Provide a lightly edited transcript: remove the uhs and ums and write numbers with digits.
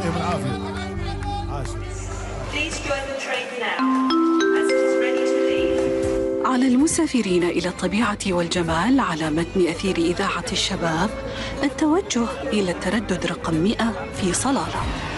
يعطيهم العافيه. عاشر. على المسافرين إلى الطبيعة والجمال على متن أثير إذاعة الشباب التوجه إلى التردد رقم 100 في صلالة.